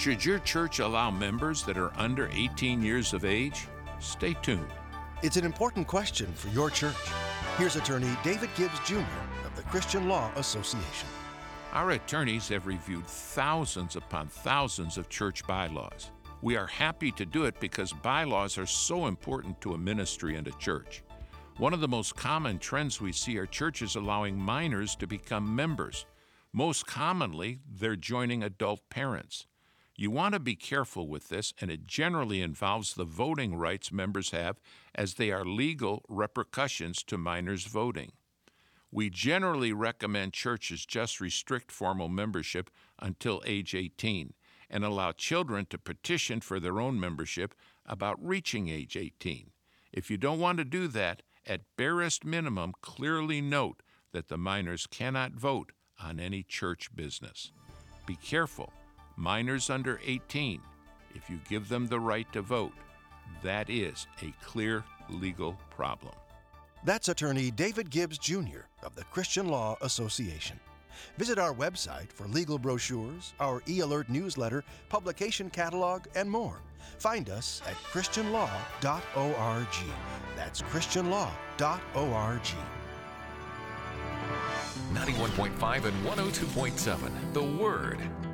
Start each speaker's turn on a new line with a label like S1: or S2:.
S1: Should your church allow members that are under 18 years of age? Stay tuned.
S2: It's an important question for your church. Here's attorney David Gibbs Jr. of the Christian Law Association.
S1: Our attorneys have reviewed thousands upon thousands of church bylaws. We are happy to do it because bylaws are so important to a ministry and a church. One of the most common trends we see are churches allowing minors to become members. Most commonly, they're joining adult parents. You want to be careful with this, and it generally involves the voting rights members have, as they are legal repercussions to minors voting. We generally recommend churches just restrict formal membership until age 18 and allow children to petition for their own membership about reaching age 18. If you don't want to do that, at barest minimum, clearly note that the minors cannot vote on any church business. Be careful. Minors under 18, if you give them the right to vote, that is a clear legal problem.
S2: That's attorney David Gibbs Jr. of the Christian Law Association. Visit our website for legal brochures, our e-alert newsletter, publication catalog, and more. Find us at christianlaw.org. That's christianlaw.org.
S3: 91.5 and 102.7, The Word.